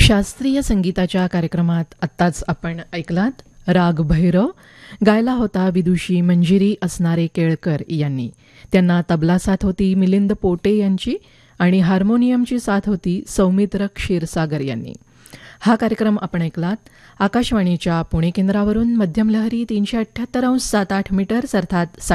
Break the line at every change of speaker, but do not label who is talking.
शास्त्रीय संगीताच्या कार्यक्रमात आत्ताच आपण ऐकलात राग भैरव. गायला होता विदुषी मंजिरी असणारे केळकर यांनी. त्यांना तबला साथ होती मिलिंद पोटे यांची आणि हार्मोनियमची साथ होती सौमित्र क्षीरसागर यांनी. हा कार्यक्रम आपण ऐकलात आकाशवाणीच्या पुणे केंद्रावरून. मध्यम लहरी 378.78 मीटर्स अर्थात